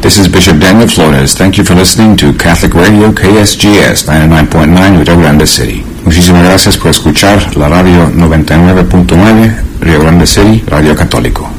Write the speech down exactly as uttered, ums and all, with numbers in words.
This is Bishop Daniel Flores. Thank you for listening to Catholic Radio K S G S ninety-nine point nine Rio Grande City. Muchísimas gracias por escuchar la radio noventa y nueve punto nueve Rio Grande City, Radio Católico.